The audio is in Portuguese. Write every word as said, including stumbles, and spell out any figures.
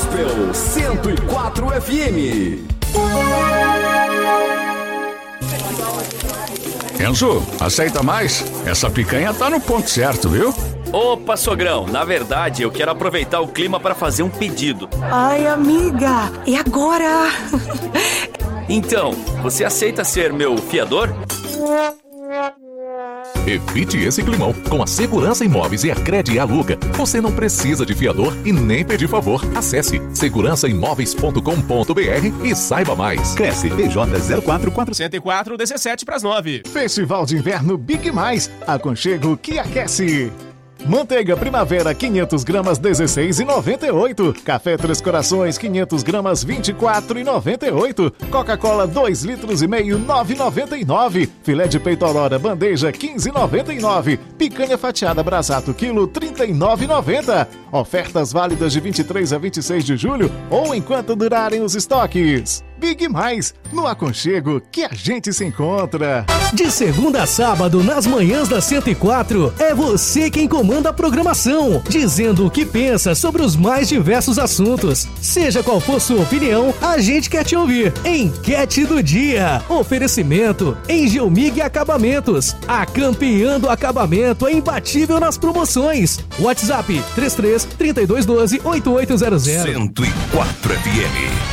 Gospel cento e quatro F M. Enzo, aceita mais? Essa picanha tá no ponto certo, viu? Opa, sogrão, na verdade eu quero aproveitar o clima para fazer um pedido. Ai, amiga, e agora? Então, você aceita ser meu fiador? Evite esse climão. Com a Segurança Imóveis e a Crede Aluga, você não precisa de fiador e nem pedir favor. Acesse segurança imóveis ponto com ponto b r e saiba mais. Cresce P J zero quatro quatrocentos e quatro, dezessete para as nove. Festival de Inverno Big Mais. Aconchego que aquece. Manteiga Primavera quinhentas gramas dezesseis reais e noventa e oito centavos. Café Três Corações quinhentas gramas vinte e quatro reais e noventa e oito centavos. Coca-Cola dois litros e meio nove reais e noventa e nove centavos. Filé de peito Aurora bandeja quinze reais e noventa e nove centavos. Picanha fatiada Brasato quilo trinta e nove reais e noventa centavos. Ofertas válidas de vinte e três a vinte e seis de julho ou enquanto durarem os estoques. Big Mais, no aconchego que a gente se encontra. De segunda a sábado, nas manhãs da cento e quatro, é você quem comanda a programação, dizendo o que pensa sobre os mais diversos assuntos. Seja qual for sua opinião, a gente quer te ouvir. Enquete do dia. Oferecimento Engelmig Acabamentos. A campeã do acabamento é imbatível nas promoções. WhatsApp três três, trinta e dois doze, oitenta e oito zero zero. cento e quatro F M.